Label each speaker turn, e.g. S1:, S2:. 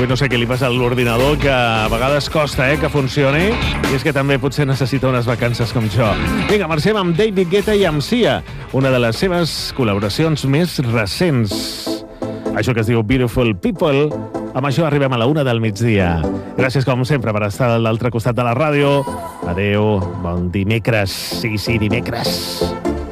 S1: Avui no sé què li passa a l'ordinador, que a vegades costa que funcioni, i és que també potser necessita unes vacances com jo. Vinga, marxem amb David Guetta i amb Sia, una de les seves col·laboracions més recents. Això que es diu Beautiful People. Amb això arribem a la 1 del migdia. Gràcies, com sempre, per estar a l'altre costat de la ràdio. Adéu, bon dimecres. Sí, dimecres.